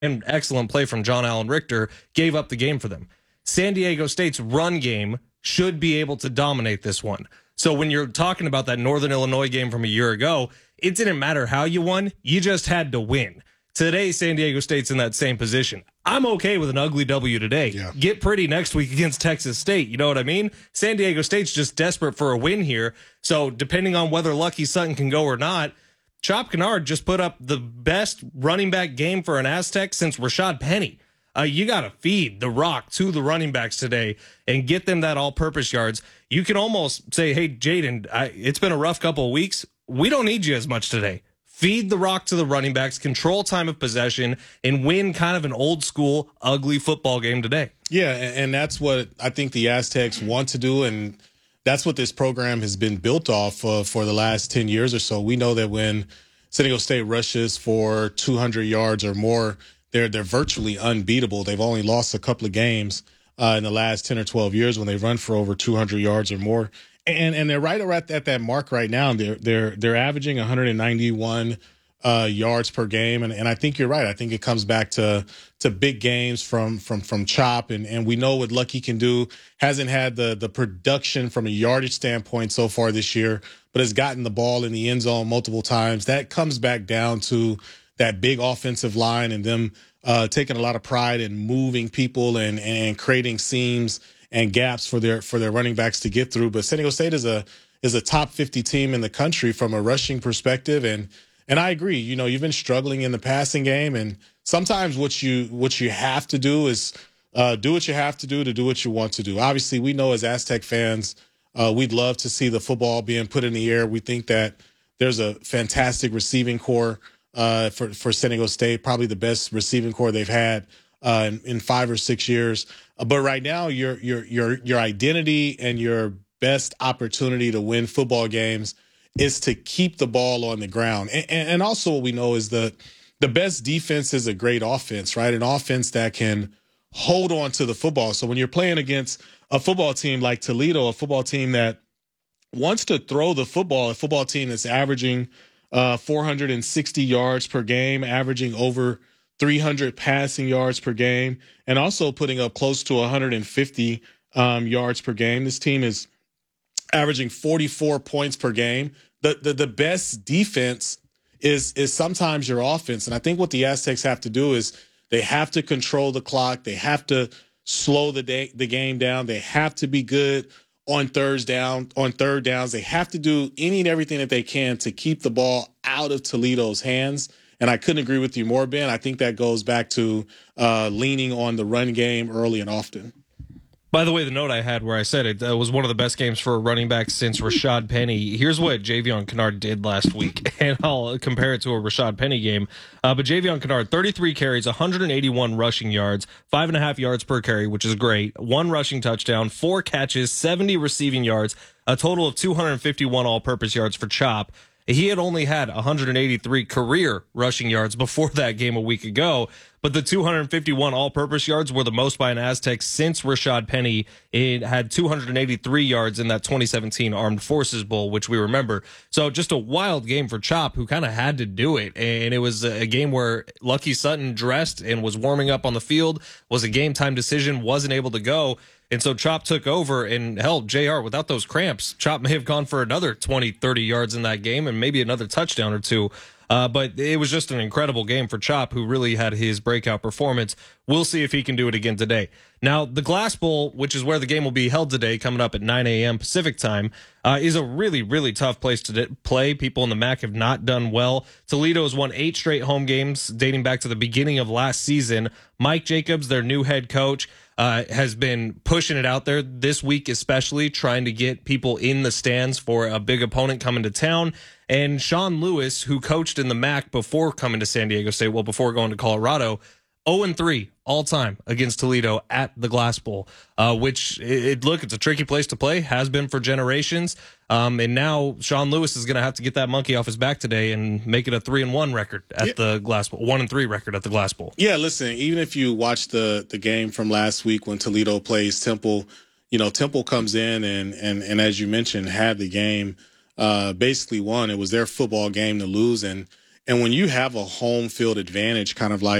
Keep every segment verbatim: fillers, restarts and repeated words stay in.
and excellent play from John Allen Richter gave up the game for them. San Diego State's run game should be able to dominate this one. So when you're talking about that Northern Illinois game from a year ago, it didn't matter how you won. You just had to win. Today, San Diego State's in that same position. I'm okay with an ugly W today. Yeah. Get pretty next week against Texas State. You know what I mean? San Diego State's just desperate for a win here. So depending on whether Lucky Sutton can go or not, Chop Kennard just put up the best running back game for an Aztec since Rashad Penny. Uh, you got to feed the rock to the running backs today and get them that all-purpose yards. You can almost say, hey, Jaden, I, it's been a rough couple of weeks. We don't need you as much today. Feed the rock to the running backs, control time of possession, and win kind of an old-school, ugly football game today. Yeah, and that's what I think the Aztecs want to do, and that's what this program has been built off of for the last ten years or so. We know that when San Diego State rushes for two hundred yards or more, they're they're virtually unbeatable. They've only lost a couple of games uh, in the last ten or twelve years when they've run for over two hundred yards or more. And and they're right around at that mark right now. They're they're they're averaging one hundred ninety-one uh, yards per game, and and I think you're right. I think it comes back to to big games from from from Chop, and and we know what Lucky can do. Hasn't had the the production from a yardage standpoint so far this year, but has gotten the ball in the end zone multiple times. That comes back down to that big offensive line and them uh, taking a lot of pride in moving people and and creating seams and gaps for their for their running backs to get through. But San Diego State is a is a top fifty team in the country from a rushing perspective, and and I agree. You know, you've been struggling in the passing game, and sometimes what you what you have to do is uh, do what you have to do to do what you want to do. Obviously, we know as Aztec fans, uh, we'd love to see the football being put in the air. We think that there's a fantastic receiving core uh, for for San Diego State, probably the best receiving core they've had Uh, in, in five or six years. Uh, but right now, your your your your identity and your best opportunity to win football games is to keep the ball on the ground. And, and also what we know is that the best defense is a great offense, right? An offense that can hold on to the football. So when you're playing against a football team like Toledo, a football team that wants to throw the football, a football team that's averaging uh, four hundred sixty yards per game, averaging over three hundred passing yards per game, and also putting up close to one hundred fifty um, yards per game. This team is averaging forty-four points per game. The, the the best defense is is sometimes your offense, and I think what the Aztecs have to do is they have to control the clock. They have to slow the day, the game down. They have to be good on third down on third downs. They have to do any and everything that they can to keep the ball out of Toledo's hands. And I couldn't agree with you more, Ben. I think that goes back to uh, leaning on the run game early and often. By the way, the note I had where I said it uh, was one of the best games for a running back since Rashad Penny. Here's what Javion Kennard did last week, and I'll compare it to a Rashad Penny game. Uh, but Javion Kennard, thirty-three carries, one hundred eighty-one rushing yards, five and a half yards per carry, which is great. One rushing touchdown, four catches, seventy receiving yards, a total of two hundred fifty-one all-purpose yards for Chop. He had only had one hundred eighty-three career rushing yards before that game a week ago, but the two hundred fifty-one all-purpose yards were the most by an Aztec since Rashad Penny. It had two hundred eighty-three yards in that twenty seventeen Armed Forces Bowl, which we remember. So just a wild game for Chop, who kind of had to do it, and it was a game where Lucky Sutton dressed and was warming up on the field, was a game-time decision, wasn't able to go. And so Chop took over, and hell, J R, without those cramps, Chop may have gone for another twenty, thirty yards in that game and maybe another touchdown or two. Uh, but it was just an incredible game for Chop, who really had his breakout performance. We'll see if he can do it again today. Now, the Glass Bowl, which is where the game will be held today, coming up at nine a.m. Pacific time, uh, is a really, really tough place to d- play. People in the M A C have not done well. Toledo has won eight straight home games dating back to the beginning of last season. Mike Jacobs, their new head coach, Uh, has been pushing it out there this week, especially trying to get people in the stands for a big opponent coming to town. And Sean Lewis, who coached in the M A C before coming to San Diego State, well, before going to Colorado, oh and three all time against Toledo at the Glass Bowl, uh, which it, it look, it's a tricky place to play, has been for generations. Um, and now Sean Lewis is going to have to get that monkey off his back today and make it a three and one record at yeah. the Glass Bowl, one and three record at the Glass Bowl. Yeah, listen, even if you watch the the game from last week when Toledo plays Temple, you know, Temple comes in and and and as you mentioned, had the game uh, basically won. It was their football game to lose, and and when you have a home field advantage, kind of like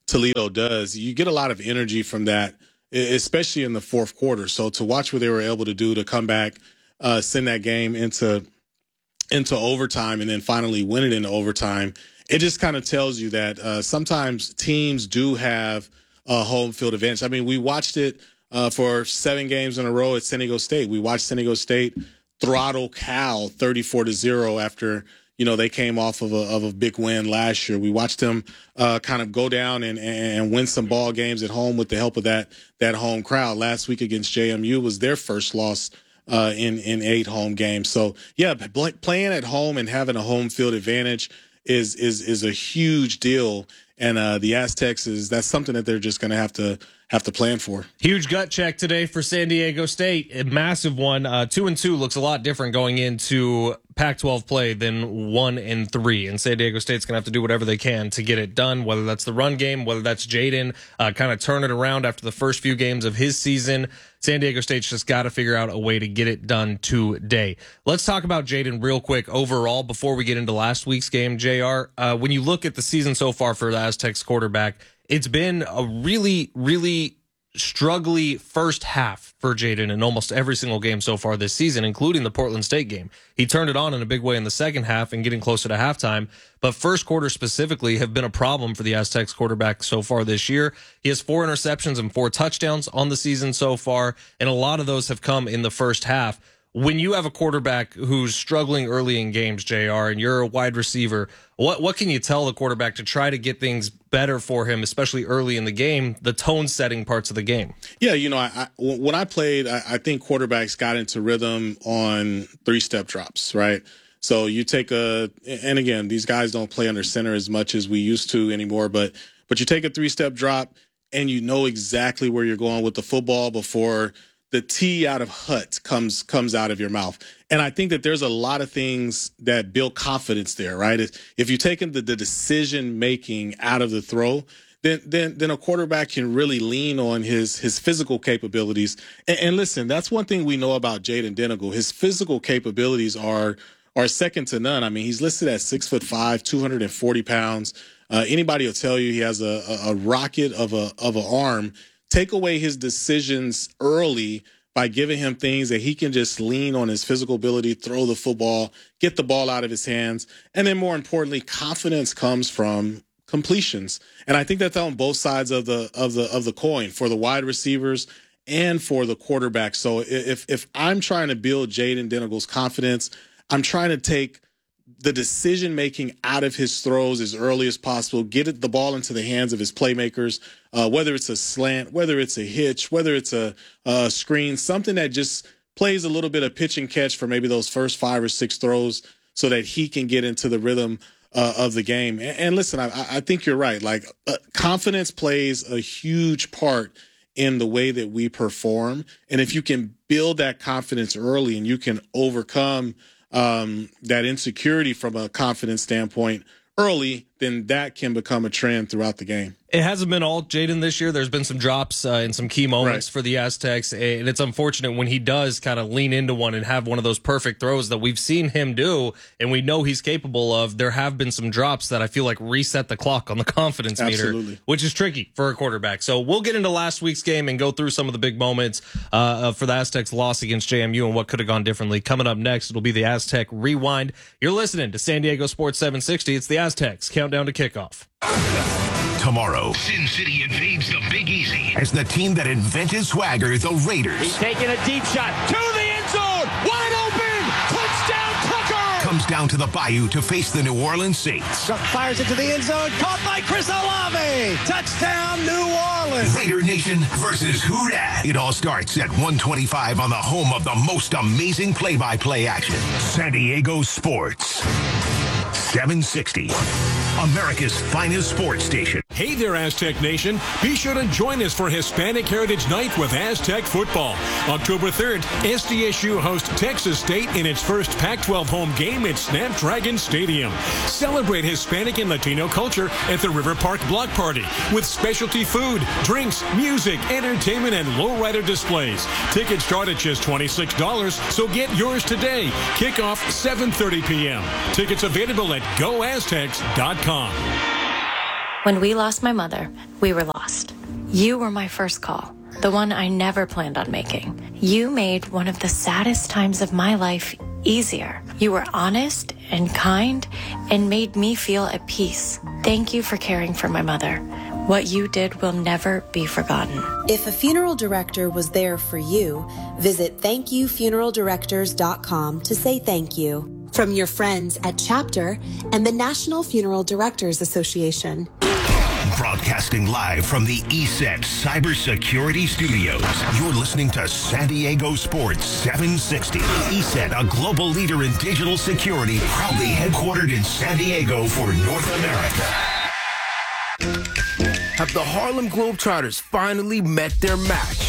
Toledo does, you get a lot of energy from that, especially in the fourth quarter. So to watch what they were able to do to come back, uh, send that game into into overtime, and then finally win it into overtime, it just kind of tells you that uh, sometimes teams do have a home field advantage. I mean, we watched it uh, for seven games in a row at San Diego State. We watched San Diego State throttle Cal thirty-four to zero after, you know, they came off of a, of a big win last year. We watched them uh, kind of go down and, and win some ball games at home with the help of that that home crowd. Last week against J M U was their first loss uh, in, in eight home games. So, yeah, playing at home and having a home field advantage is is is a huge deal. And uh, the Aztecs, is that's something that they're just going to have to have to plan for. Huge gut check today for San Diego State. A massive one. Uh, two and two looks a lot different going into Pac twelve play than one and three. And San Diego State's going to have to do whatever they can to get it done, whether that's the run game, whether that's Jaden uh, kind of turn it around after the first few games of his season. San Diego State's just got to figure out a way to get it done today. Let's talk about Jaden real quick overall before we get into last week's game, J R. Uh, when you look at the season so far for the Aztecs quarterback, it's been a really, really struggly first half for Jaden in almost every single game so far this season, including the Portland State game. He turned it on in a big way in the second half and getting closer to halftime, but first quarter specifically have been a problem for the Aztecs quarterback so far this year. He has four interceptions and four touchdowns on the season so far, and a lot of those have come in the first half. When you have a quarterback who's struggling early in games, J R, and you're a wide receiver, what what can you tell the quarterback to try to get things better for him, especially early in the game, the tone-setting parts of the game? Yeah, you know, I, I, when I played, I, I think quarterbacks got into rhythm on three-step drops, right? So you take a, and again, these guys don't play under center as much as we used to anymore, but but you take a three-step drop and you know exactly where you're going with the football before the T out of hut comes comes out of your mouth. And I think that there's a lot of things that build confidence there, right? If you've taken the, the decision making out of the throw, then then then a quarterback can really lean on his his physical capabilities. And, and listen, that's one thing we know about Jaden Denegal. His physical capabilities are are second to none. I mean, he's listed at six foot five, two hundred forty pounds. Uh, anybody will tell you he has a, a, a rocket of a of an arm. Take away his decisions early by giving him things that he can just lean on his physical ability, throw the football, get the ball out of his hands. And then more importantly, confidence comes from completions. And I think that's on both sides of the of the of the coin for the wide receivers and for the quarterback. So if if I'm trying to build Jaden Denegal's confidence, I'm trying to take the decision making out of his throws as early as possible, get it, the ball into the hands of his playmakers, uh, whether it's a slant, whether it's a hitch, whether it's a, a screen, something that just plays a little bit of pitch and catch for maybe those first five or six throws so that he can get into the rhythm uh, of the game. And, and listen, I, I think you're right. Like uh, confidence plays a huge part in the way that we perform. And if you can build that confidence early and you can overcome Um, that insecurity from a confidence standpoint early, then that can become a trend throughout the game. It hasn't been all Jaden this year. There's been some drops uh, in some key moments right. for the Aztecs, and it's unfortunate when he does kind of lean into one and have one of those perfect throws that we've seen him do, and we know he's capable of. There have been some drops that I feel like reset the clock on the confidence Absolutely. meter, which is tricky for a quarterback. So we'll get into last week's game and go through some of the big moments uh, for the Aztecs' loss against J M U and what could have gone differently. Coming up next, it'll be the Aztec Rewind. You're listening to San Diego Sports seven sixty. It's the Aztecs Countdown to Kickoff. Tomorrow, Sin City invades the Big Easy as the team that invented swagger, the Raiders. He's taking a deep shot to the end zone. Wide open. Touchdown, Tucker. Comes down to the Bayou to face the New Orleans Saints. Fires it to the end zone. Caught by Chris Olave. Touchdown, New Orleans. Raider Nation versus Who Dat. It all starts at one twenty-five on the home of the most amazing play-by-play action. San Diego Sports. seven sixty. America's finest sports station. Hey there, Aztec Nation. Be sure to join us for Hispanic Heritage Night with Aztec football. October third, S D S U hosts Texas State in its first Pac twelve home game at Snapdragon Stadium. Celebrate Hispanic and Latino culture at the River Park Block Party with specialty food, drinks, music, entertainment, and lowrider displays. Tickets start at just twenty-six dollars, so get yours today. Kickoff seven thirty p.m. Tickets available at go aztecs dot com. When we lost my mother, we were lost. You were my first call, the one I never planned on making. You made one of the saddest times of my life easier. You were honest and kind and made me feel at peace. Thank you for caring for my mother. What you did will never be forgotten. If a funeral director was there for you, visit thank you funeral directors dot com to say thank you. From your friends at Chapter and the National Funeral Directors Association. Broadcasting live from the E S E T Cybersecurity Studios. You're listening to San Diego Sports seven sixty. E S E T, a global leader in digital security, proudly headquartered in San Diego for North America. Have the Harlem Globetrotters finally met their match?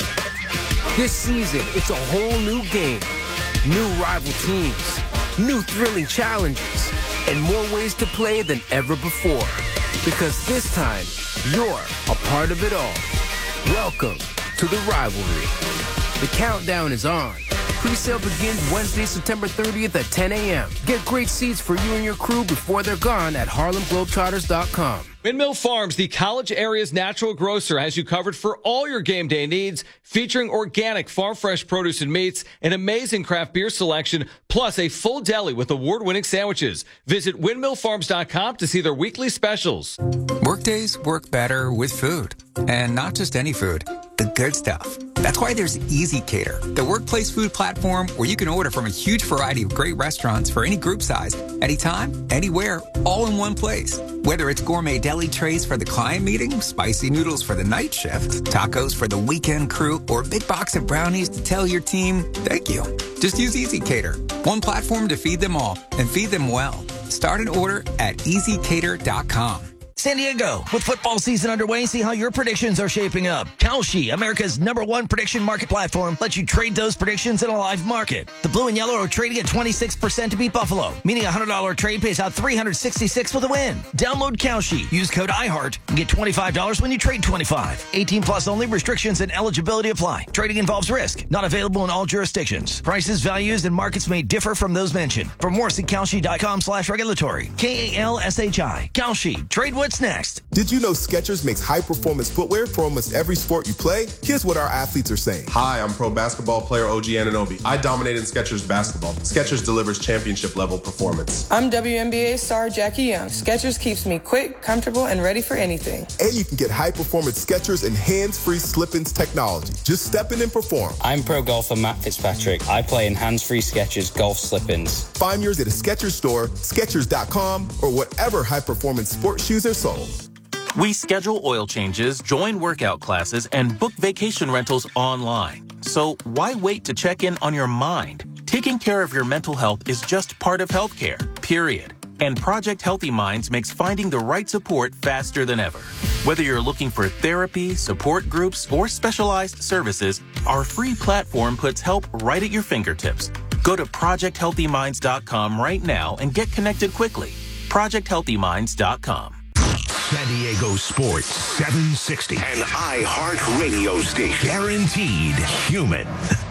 This season, it's a whole new game. New rival teams, new thrilling challenges, and more ways to play than ever before. Because this time, you're a part of it all. Welcome to the rivalry. The countdown is on. Pre-sale begins Wednesday, September thirtieth at ten a.m. Get great seats for you and your crew before they're gone at harlem globetrotters dot com. Windmill Farms, the college area's natural grocer, has you covered for all your game day needs, featuring organic farm fresh produce and meats, an amazing craft beer selection, plus a full deli with award-winning sandwiches. Visit windmill farms dot com to see their weekly specials. Workdays work better with food, and not just any food, the good stuff. That's why there's ezCater, the workplace food platform where you can order from a huge variety of great restaurants for any group size, anytime, anywhere, all in one place. Whether it's gourmet deli trays for the client meeting, spicy noodles for the night shift, tacos for the weekend crew, or a big box of brownies to tell your team, thank you. Just use ezCater, one platform to feed them all and feed them well. Start an order at easy cater dot com. San Diego, with football season underway, see how your predictions are shaping up. Kalshi, America's number one prediction market platform, lets you trade those predictions in a live market. The Blue and Yellow are trading at twenty-six percent to beat Buffalo, meaning a one hundred dollars trade pays out three hundred sixty-six with a win. Download Kalshi, use code iHeart, and get twenty-five dollars when you trade twenty-five. eighteen plus only, restrictions and eligibility apply. Trading involves risk, not available in all jurisdictions. Prices, values, and markets may differ from those mentioned. For more, see Kalshi dot com slash regulatory. K A L S H I. Kalshi. Trade what's next. Did you know Skechers makes high-performance footwear for almost every sport you play? Here's what our athletes are saying. Hi, I'm pro basketball player O G Anunoby. I dominate in Skechers basketball. Skechers delivers championship-level performance. I'm W N B A star Jackie Young. Skechers keeps me quick, comfortable, and ready for anything. And you can get high-performance Skechers and hands-free slip-ins technology. Just step in and perform. I'm pro golfer Matt Fitzpatrick. I play in hands-free Skechers golf slip-ins. Find yours at a Skechers store, Skechers dot com, or whatever high-performance sports shoes are sold. We schedule oil changes, join workout classes, and book vacation rentals online. So why wait to check in on your mind? Taking care of your mental health is just part of healthcare, period. And Project Healthy Minds makes finding the right support faster than ever. Whether you're looking for therapy, support groups, or specialized services, our free platform puts help right at your fingertips. Go to project healthy minds dot com right now and get connected quickly. project healthy minds dot com. San Diego Sports seven sixty, an iHeart radio station. Guaranteed human.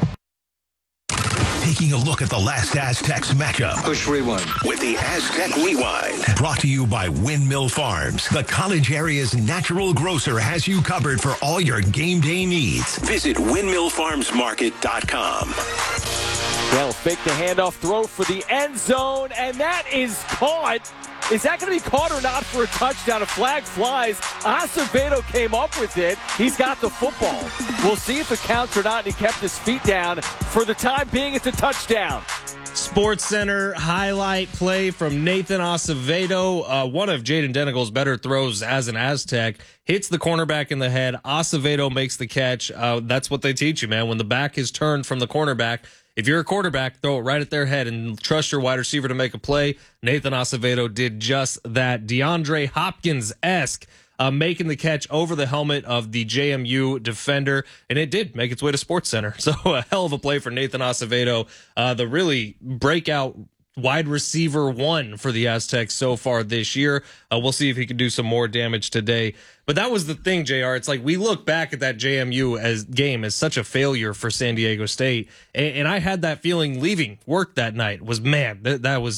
Taking a look at the last Aztecs matchup. Push rewind. With the Aztec Rewind. Brought to you by Windmill Farms. The college area's natural grocer has you covered for all your game day needs. Visit windmill farms market dot com. They'll fake the handoff throw for the end zone, and that is caught. Is that going to be caught or not for a touchdown? A flag flies. Acevedo came up with it. He's got the football. We'll see if it counts or not, and he kept his feet down. For the time being, it's a touchdown. Sports Center highlight play from Nathan Acevedo. Uh, one of Jaden Denigle's better throws as an Aztec. Hits the cornerback in the head. Acevedo makes the catch. Uh, that's what they teach you, man. When the back is turned from the cornerback, if you're a quarterback, throw it right at their head and trust your wide receiver to make a play. Nathan Acevedo did just that. DeAndre Hopkins-esque. Uh, making the catch over the helmet of the J M U defender, and it did make its way to Sports Center. So a hell of a play for Nathan Acevedo, uh, the really breakout wide receiver one for the Aztecs so far this year. Uh, we'll see if he can do some more damage today. But that was the thing, J R. It's like we look back at that J M U as game as such a failure for San Diego State, and, and I had that feeling leaving work that night was, man, that, that was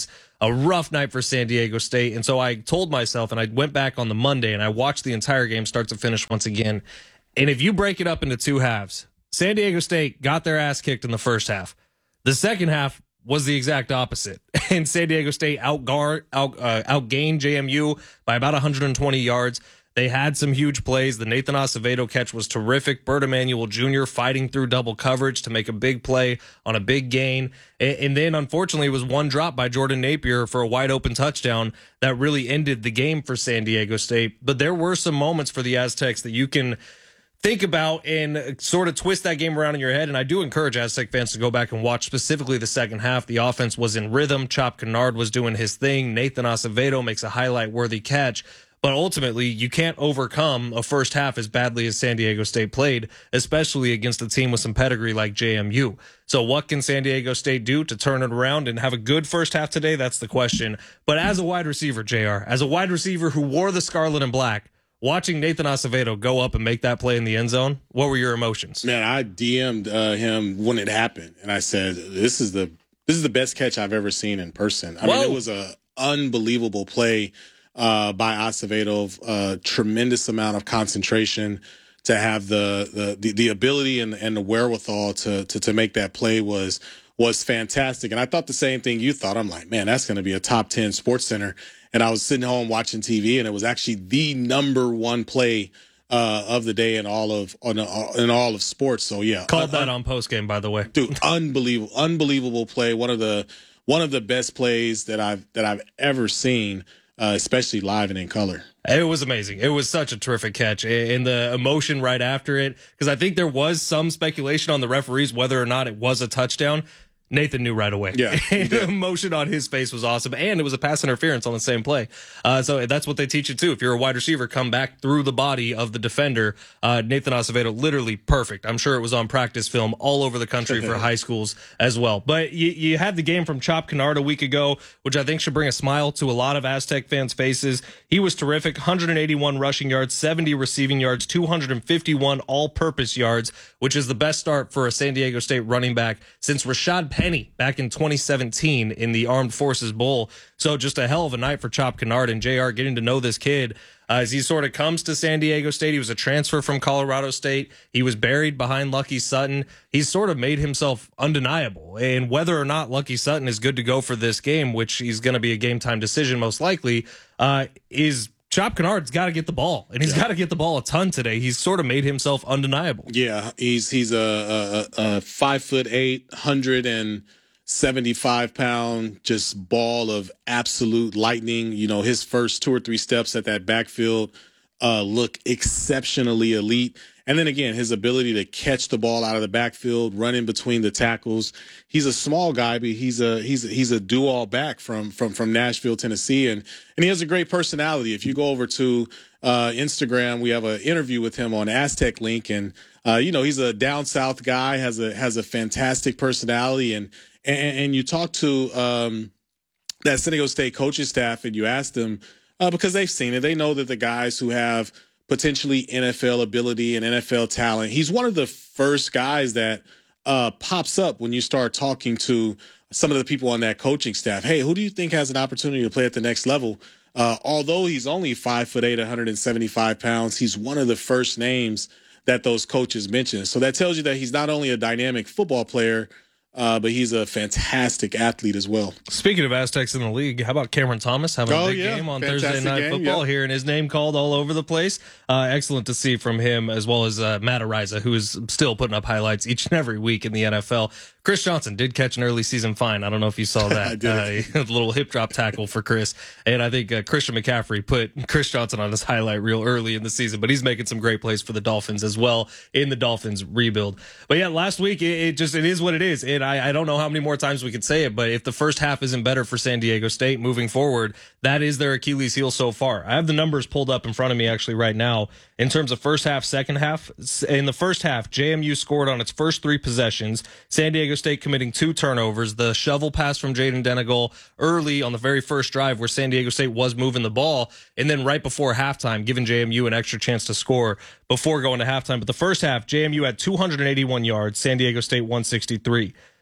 a rough night for San Diego State. And so I told myself, and I went back on the Monday and I watched the entire game start to finish once again. And if you break it up into two halves, San Diego State got their ass kicked in the first half. The second half was the exact opposite. And San Diego State outguard, out, uh, outgained J M U by about one hundred twenty yards. They had some huge plays. The Nathan Acevedo catch was terrific. Bert Emanuel Junior fighting through double coverage to make a big play on a big gain. And, and then, unfortunately, it was one drop by Jordan Napier for a wide open touchdown that really ended the game for San Diego State. But there were some moments for the Aztecs that you can think about and sort of twist that game around in your head. And I do encourage Aztec fans to go back and watch specifically the second half. The offense was in rhythm. Chop Kennard was doing his thing. Nathan Acevedo makes a highlight-worthy catch. But ultimately, you can't overcome a first half as badly as San Diego State played, especially against a team with some pedigree like J M U. So what can San Diego State do to turn it around and have a good first half today? That's the question. But as a wide receiver, J R, as a wide receiver who wore the scarlet and black, watching Nathan Acevedo go up and make that play in the end zone, what were your emotions? Man, I D M'd uh, him when it happened, and I said, "This is the this is the best catch I've ever seen in person." I Whoa. mean, it was a unbelievable play uh, by Acevedo. Uh, tremendous amount of concentration to have the the the, the ability and, and the wherewithal to, to to make that play was was fantastic. And I thought the same thing you thought. I'm like, man, that's going to be a top ten Sports Center. And I was sitting home watching T V, and it was actually the number one play uh, of the day in all of on, uh, in all of sports. So yeah, called uh, that on post game, by the way, dude. Unbelievable, unbelievable play. One of the one of the best plays that I've that I've ever seen, uh, especially live and in color. It was amazing. It was such a terrific catch, and the emotion right after it, because I think there was some speculation on the referees whether or not it was a touchdown. Nathan knew right away. Yeah, the emotion on his face was awesome, and it was a pass interference on the same play. Uh, so that's what they teach you too. If you're a wide receiver, come back through the body of the defender. Uh, Nathan Acevedo, literally perfect. I'm sure it was on practice film all over the country for high schools as well. But you, you had the game from Chop Kennard a week ago, which I think should bring a smile to a lot of Aztec fans' faces. He was terrific. one hundred eighty-one rushing yards, seventy receiving yards, two hundred fifty-one all-purpose yards, which is the best start for a San Diego State running back since Rashad Penny back in twenty seventeen in the Armed Forces Bowl. So just a hell of a night for Chop Kennard, and J R getting to know this kid uh, as he sort of comes to San Diego State. He was a transfer from Colorado State. He was buried behind Lucky Sutton. He's sort of made himself undeniable. And whether or not Lucky Sutton is good to go for this game, which he's going to be a game time decision most likely, uh, is Chop Kennard's got to get the ball, and he's yeah. got to get the ball a ton today. He's sort of made himself undeniable. Yeah, he's he's a, a, a five foot eight, hundred and seventy-five pound just ball of absolute lightning. You know, his first two or three steps at that backfield uh, look exceptionally elite. And then again, his ability to catch the ball out of the backfield, run in between the tackles. He's a small guy, but he's a he's a, he's a do-all back from from from Nashville, Tennessee, and and he has a great personality. If you go over to uh, Instagram, we have an interview with him on Aztec Link, and uh, you know he's a down south guy, has a has a fantastic personality, and and, and you talk to um, that San Diego State coaching staff, and you ask them uh, because they've seen it, they know that the guys who have potentially N F L ability and N F L talent. He's one of the first guys that uh, pops up when you start talking to some of the people on that coaching staff. Hey, who do you think has an opportunity to play at the next level? Uh, although he's only five foot eight, one hundred seventy-five pounds, he's one of the first names that those coaches mention. So that tells you that he's not only a dynamic football player, Uh, but he's a fantastic athlete as well. Speaking of Aztecs in the league, how about Cameron Thomas having oh, a big yeah. game on Fantastic Thursday Night game, Football yeah. here, and his name called all over the place. Uh, excellent to see from him, as well as uh, Matt Ariza, who is still putting up highlights each and every week in the N F L. Chris Johnson did catch an early season fine. I don't know if you saw that. I did. Uh, a little hip drop tackle for Chris. And I think uh, Christian McCaffrey put Chris Johnson on his highlight reel early in the season, but he's making some great plays for the Dolphins as well in the Dolphins rebuild. But yeah, last week, it, it just, it is what it is. And I, I don't know how many more times we could say it, but if the first half isn't better for San Diego State moving forward, that is their Achilles heel so far. I have the numbers pulled up in front of me actually right now in terms of first half, second half. In the first half, J M U scored on its first three possessions. San Diego State committing two turnovers. The shovel pass from Jaden Denegal early on the very first drive where San Diego State was moving the ball, and then right before halftime, giving J M U an extra chance to score before going to halftime. But the first half, J M U had two hundred eighty-one yards, San Diego State one sixty-three.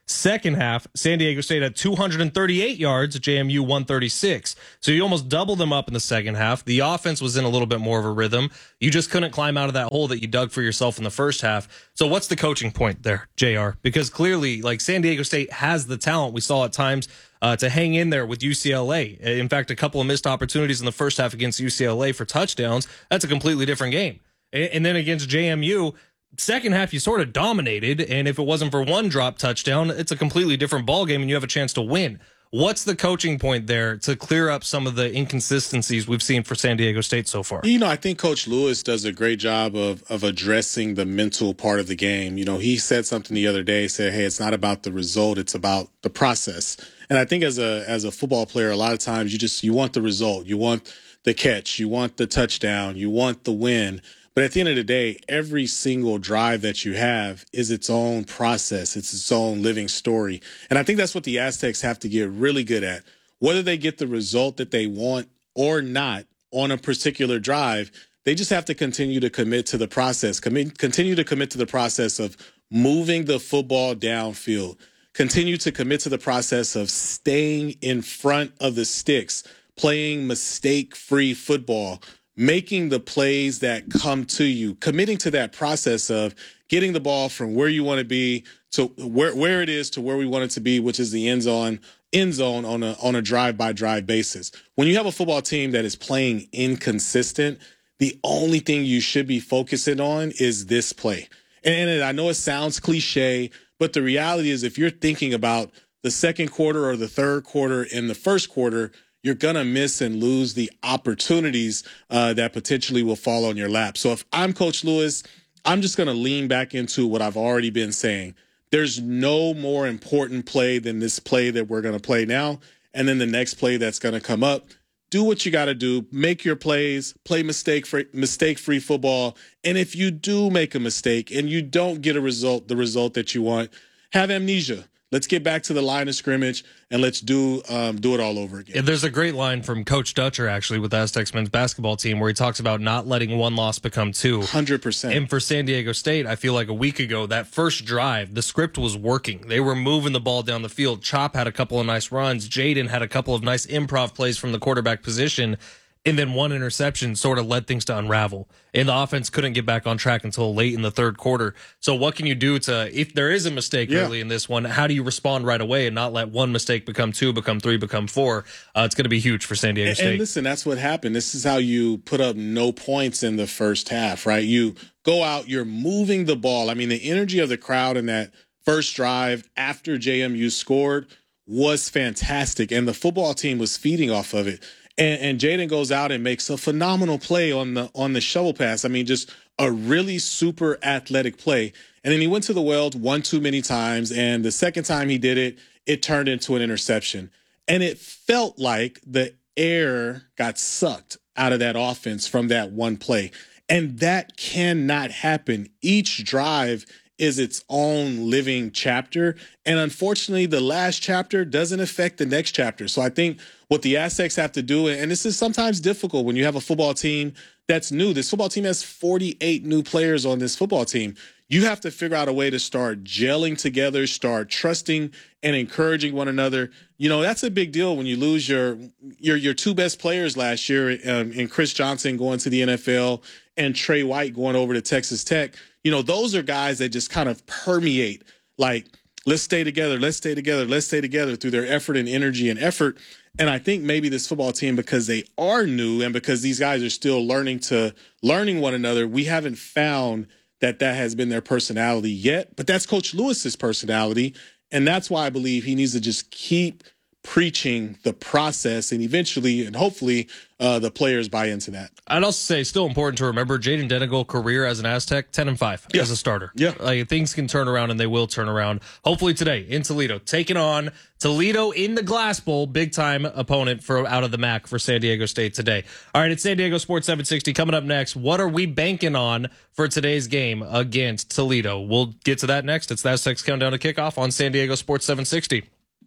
Second half, San Diego State had two hundred thirty-eight yards, J M U one thirty-six. So you almost doubled them up in the second half. The offense was in a little bit more of a rhythm. You just couldn't climb out of that hole that you dug for yourself in the first half. So what's the coaching point there, J R? Because clearly, like, San Diego State has the talent. We saw at times uh, to hang in there with U C L A. In fact, a couple of missed opportunities in the first half against U C L A for touchdowns. That's a completely different game. And then against J M U, second half, you sort of dominated, and if it wasn't for one drop touchdown, it's a completely different ballgame, and you have a chance to win. What's the coaching point there to clear up some of the inconsistencies we've seen for San Diego State so far? You know, I think Coach Lewis does a great job of of addressing the mental part of the game. You know, he said something the other day, said, hey, it's not about the result, it's about the process. And I think as a as a football player, a lot of times you just you want the result. You want the catch. You want the touchdown. You want the win. But at the end of the day, every single drive that you have is its own process. It's its own living story. And I think that's what the Aztecs have to get really good at. Whether they get the result that they want or not on a particular drive, they just have to continue to commit to the process, commit, continue to commit to the process of moving the football downfield, continue to commit to the process of staying in front of the sticks, playing mistake-free football, making the plays that come to you, committing to that process of getting the ball from where you want to be to where where it is to where we want it to be, which is the end zone, end zone on a on a drive by drive basis. When you have a football team that is playing inconsistent, the only thing you should be focusing on is this play. And I know it sounds cliche, but the reality is if you're thinking about the second quarter or the third quarter in the first quarter, you're going to miss and lose the opportunities uh, that potentially will fall on your lap. So if I'm Coach Lewis, I'm just going to lean back into what I've already been saying. There's no more important play than this play that we're going to play now. And then the next play that's going to come up. Do what you got to do. Make your plays. Play mistake-free, mistake-free football. And if you do make a mistake and you don't get a result, the result that you want, have amnesia. Let's get back to the line of scrimmage and let's do um, do it all over again. Yeah, there's a great line from Coach Dutcher, actually, with the Aztecs men's basketball team, where he talks about not letting one loss become two. one hundred percent. And for San Diego State, I feel like a week ago, that first drive, the script was working. They were moving the ball down the field. Chop had a couple of nice runs. Jaden had a couple of nice improv plays from the quarterback position. And then one interception sort of led things to unravel. And the offense couldn't get back on track until late in the third quarter. So what can you do to, if there is a mistake yeah. early in this one, how do you respond right away and not let one mistake become two, become three, become four? Uh, it's going to be huge for San Diego and, State. And listen, that's what happened. This is how you put up no points in the first half, right? You go out, you're moving the ball. I mean, the energy of the crowd in that first drive after J M U scored was fantastic. And the football team was feeding off of it. And, and Jaden goes out and makes a phenomenal play on the on the shovel pass. I mean, just a really super athletic play. And then he went to the well one too many times. And the second time he did it, it turned into an interception. And it felt like the air got sucked out of that offense from that one play. And that cannot happen. Each drive is its own living chapter. And unfortunately, the last chapter doesn't affect the next chapter. So I think what the Aztecs have to do, and this is sometimes difficult when you have a football team that's new. This football team has forty-eight new players on this football team. You have to figure out a way to start gelling together, start trusting and encouraging one another. You know, that's a big deal when you lose your your your two best players last year, um, and Chris Johnson going to the N F L and Trey White going over to Texas Tech. You know, those are guys that just kind of permeate, like, let's stay together, let's stay together, let's stay together through their effort and energy and effort. And I think maybe this football team, because they are new and because these guys are still learning to learning one another, we haven't found that that has been their personality yet. But that's Coach Lewis's personality. And that's why I believe he needs to just keep preaching the process, and eventually and hopefully uh, the players buy into that. I'd also say still important to remember Jaden Denegal career as an Aztec, ten and five yeah. as a starter. Yeah. Like, things can turn around, and they will turn around. Hopefully today in Toledo, taking on Toledo in the Glass Bowl, big time opponent for out of the M A C for San Diego State today. All right, it's San Diego Sports seven sixty coming up next. What are we banking on for today's game against Toledo? We'll get to that next. It's the Aztecs Countdown to Kickoff on San Diego Sports seven sixty.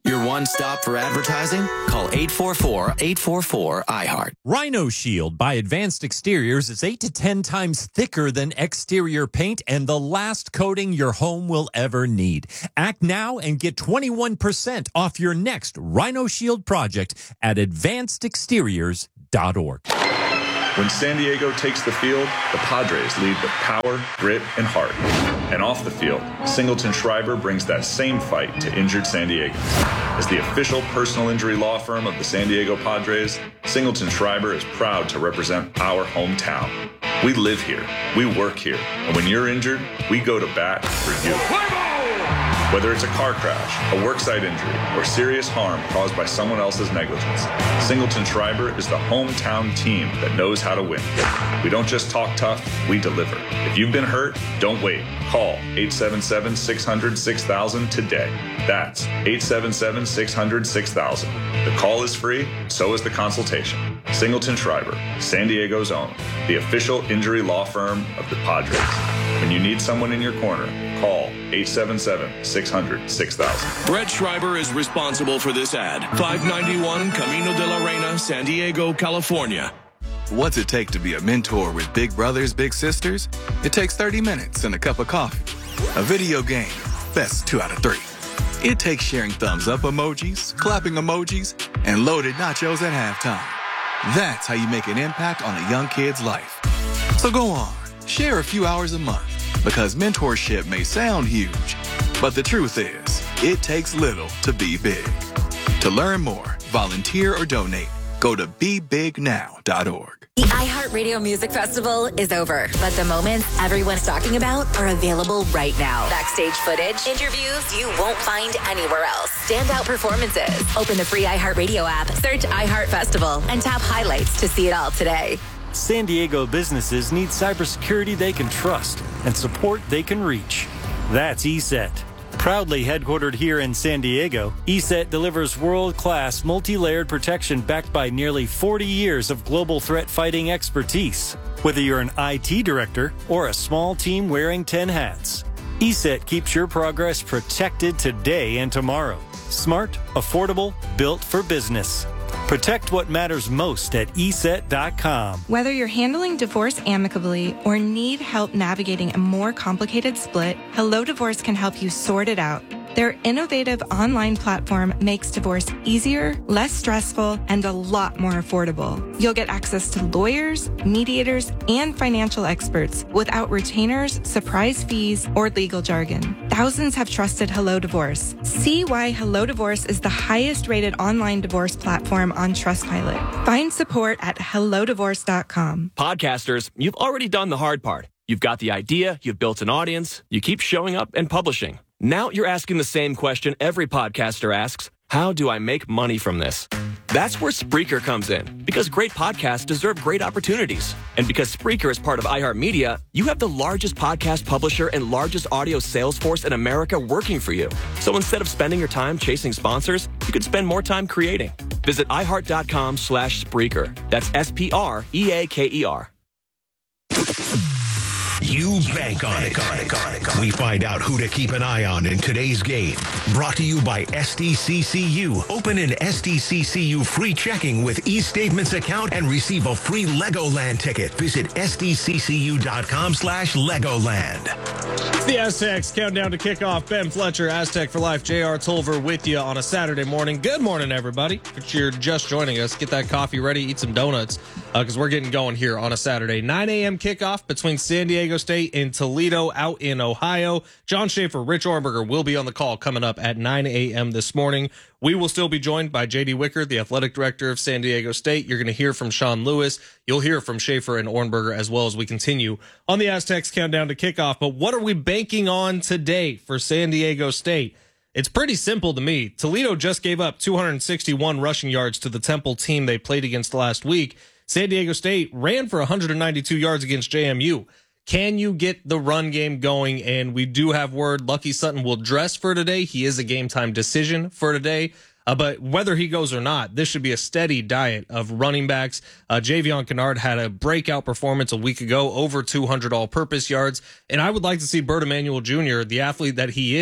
Your one stop for advertising? Call eight four four, eight four four, I heart. Rhino Shield by Advanced Exteriors is eight to ten times thicker than exterior paint and the last coating your home will ever need. Act now and get twenty-one percent off your next Rhino Shield project at advanced exteriors dot org. When San Diego takes the field, the Padres lead with power, grit, and heart. And off the field, Singleton Schreiber brings that same fight to injured San Diegans. As the official personal injury law firm of the San Diego Padres, Singleton Schreiber is proud to represent our hometown. We live here, we work here, and when you're injured, we go to bat for you. Whether it's a car crash, a worksite injury, or serious harm caused by someone else's negligence, Singleton Schreiber is the hometown team that knows how to win. We don't just talk tough, we deliver. If you've been hurt, don't wait. Call eight seven seven, six hundred, six thousand today. That's eight seven seven, six hundred, six thousand. The call is free, so is the consultation. Singleton Schreiber, San Diego's own, the official injury law firm of the Padres. When you need someone in your corner, call eight seven seven, six hundred, six thousand. Brett Schreiber is responsible for this ad. five ninety-one Camino de la Reina, San Diego, California. What's it take to be a mentor with big brothers, big sisters? It takes thirty minutes and a cup of coffee. A video game, best two out of three. It takes sharing thumbs up emojis, clapping emojis, and loaded nachos at halftime. That's how you make an impact on a young kid's life. So go on, share a few hours a month, because mentorship may sound huge, but the truth is, it takes little to be big. To learn more, volunteer, or donate, go to be big now dot org. The iHeartRadio Music Festival is over, but the moments everyone's talking about are available right now. Backstage footage, interviews you won't find anywhere else, standout performances. Open the free iHeartRadio app, search iHeart Festival, and tap highlights to see it all today. San Diego businesses need cybersecurity they can trust and support they can reach. That's E S E T. Proudly headquartered here in San Diego, E S E T delivers world-class, multi-layered protection backed by nearly forty years of global threat fighting expertise. Whether you're an I T director or a small team wearing ten hats, E S E T keeps your progress protected today and tomorrow. Smart, affordable, built for business. Protect what matters most at E S E T dot com. Whether you're handling divorce amicably or need help navigating a more complicated split, Hello Divorce can help you sort it out. Their innovative online platform makes divorce easier, less stressful, and a lot more affordable. You'll get access to lawyers, mediators, and financial experts without retainers, surprise fees, or legal jargon. Thousands have trusted Hello Divorce. See why Hello Divorce is the highest rated online divorce platform on Trustpilot. Find support at hello divorce dot com. Podcasters, you've already done the hard part. You've got the idea, you've built an audience, you keep showing up and publishing. Now you're asking the same question every podcaster asks: how do I make money from this? That's where Spreaker comes in, because great podcasts deserve great opportunities. And because Spreaker is part of iHeartMedia, you have the largest podcast publisher and largest audio sales force in America working for you. So instead of spending your time chasing sponsors, you can spend more time creating. Visit iHeart dot com slash Spreaker. That's S P R E A K E R. You bank on it. We find out who to keep an eye on in today's game. Brought to you by S D C C U. Open an S D C C U free checking with eStatements account and receive a free Legoland ticket. Visit S D C C U dot com slash Legoland. It's the Aztecs countdown to kickoff. Ben Fletcher, Aztec for Life, J R Tolver with you on a Saturday morning. Good morning, everybody. If you're just joining us, get that coffee ready, eat some donuts, because uh, we're getting going here on a Saturday. nine a.m. kickoff between San Diego State and Toledo out in Ohio. John Schaefer, Rich Ornberger will be on the call coming up at nine a.m. this morning. We will still be joined by J D Wicker, the athletic director of San Diego State. You're going to hear from Sean Lewis. You'll hear from Schaefer and Ornberger as well as we continue on the Aztecs countdown to kickoff. But what are we banking on today for San Diego State? It's pretty simple to me. Toledo just gave up two hundred sixty-one rushing yards to the Temple team they played against last week. San Diego State ran for one hundred ninety-two yards against J M U. Can you get the run game going? And we do have word Lucky Sutton will dress for today. He is a game time decision for today. Uh, but whether he goes or not, this should be a steady diet of running backs. Uh, Javion Kennard had a breakout performance a week ago, over two hundred all-purpose yards. And I would like to see Bert Emanuel Junior, the athlete that he is,